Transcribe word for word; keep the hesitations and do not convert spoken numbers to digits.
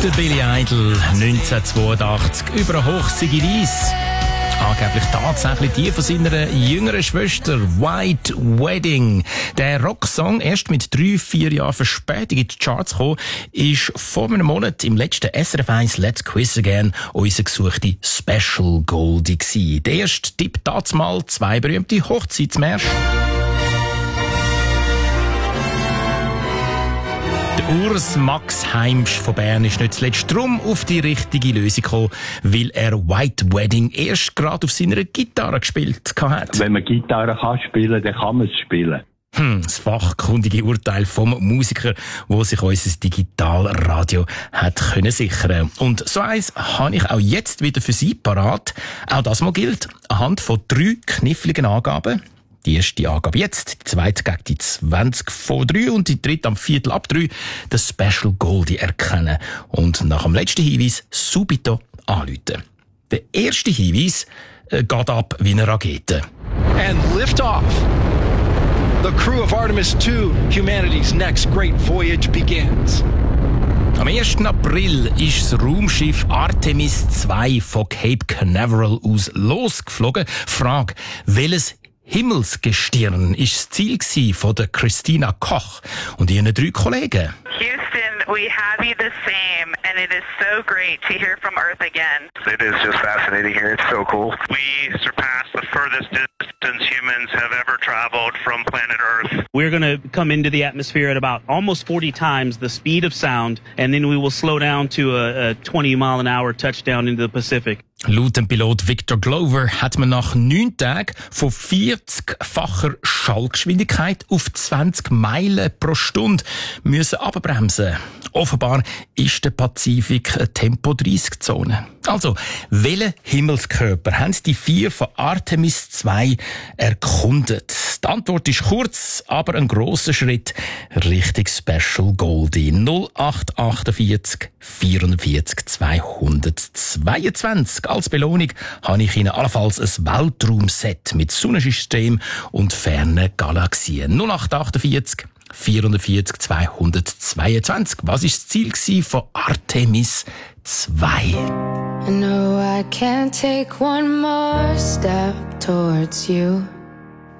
Der Billy Idol neunzehnhundertzweiundachtzig über eine hochzige Weise. Angeblich tatsächlich die von seiner jüngeren Schwester White Wedding. Der Rocksong, erst mit drei, vier Jahren Verspätung in die Charts gekommen, ist vor einem Monat im letzten S R F eins Let's Quiz Again unser gesuchte Special Goldie gewesen. Der erste Tipp dazu mal zwei berühmte Hochzeitsmärsche. Der Urs Max Heimsch von Bern ist nicht zuletzt drum auf die richtige Lösung gekommen, weil er White Wedding erst gerade auf seiner Gitarre gespielt hat. Wenn man Gitarre kann spielen, dann kann man es spielen. Hm, das fachkundige Urteil vom Musiker, wo sich unser Digitalradio hat können sichern. Und so eins habe ich auch jetzt wieder für Sie parat. Auch das mal gilt anhand von drei kniffligen Angaben. Die erste Angabe jetzt, die zweite gegen die zwanzig vor drei und die dritte am Viertel ab drei, das Special Goldie erkennen. Und nach dem letzten Hinweis subito anrufen. Der erste Hinweis äh, geht ab wie eine Rakete. And lift off. The crew of Artemis two, humanity's next great voyage begins. Am ersten April ist das Raumschiff Artemis zwei von Cape Canaveral aus losgeflogen. Frage, welches Himmelsgestirn ist das Ziel gsi von der Christina Koch und ihren drei Kollegen? Houston, we have you the same, and it is so great to hear from Earth again. It is just fascinating here. It's so cool. We surpassed the furthest distance humans have ever traveled from planet Earth. We're going to come into the atmosphere at about almost forty times the speed of sound, and then we will slow down to a, a twenty mile an hour touchdown into the Pacific. Laut dem Pilot Victor Glover hat man nach neun Tagen von vierzigfacher Schallgeschwindigkeit auf zwanzig Meilen pro Stunde müssen abbremsen. Offenbar ist der Pazifik eine Tempo dreißig Zone. Also, welchen Himmelskörper haben die vier von Artemis zwei erkundet? Die Antwort ist kurz, aber ein grosser Schritt Richtung Special Goldie. null acht achtundvierzig vierundvierzig zweihundertzweiundzwanzig. Als Belohnung habe ich Ihnen allenfalls ein Weltraumset mit Sonnensystem und fernen Galaxien. null acht achtundvierzig vierundvierzig zweihundertzweiundzwanzig. Was war das Ziel von Artemis zwei? I know I can't take one more step towards you.